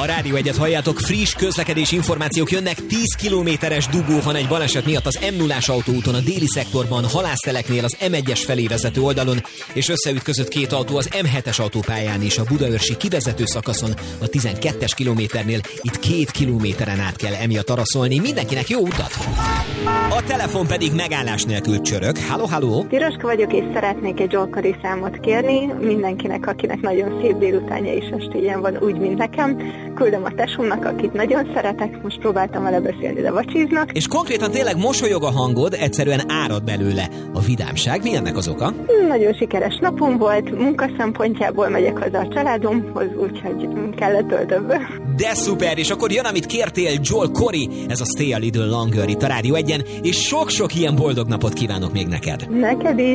Rádió Egyet halljátok, friss közlekedési információk jönnek. 10 kilométeres dugó van egy baleset miatt az M0-ás autóúton a déli szektorban, Halászteleknél az M1-es felé vezető oldalon, és összeütközött két autó az M7-es autópályán is a budaörsi kivezető szakaszon, a 12-es kilométernél. Itt 2 kilométeren át kell emiatt araszolni. Mindenkinek jó utat! A telefon pedig megállás nélkül csörög. Halló! Piroska vagyok, és szeretnék egy zsolkari számot kérni mindenkinek, akinek nagyon szép délutánja és estéjen van, úgy, mint nekem. Küldöm a tesómnak, akit nagyon szeretek, most próbáltam vele beszélni, de vacsiznak. És konkrétan tényleg mosolyog a hangod, egyszerűen árad belőle a vidámság. Mi ennek az oka? Nagyon sikeres napom volt, munka szempontjából megyek haza a családomhoz, úgyhogy kellett töltőbből. De szuper, és akkor jön, amit kértél, Joel Corey, ez a Stay a Little Longer itt a Rádió Egyen, és sok-sok ilyen boldog napot kívánok még neked. Neked is.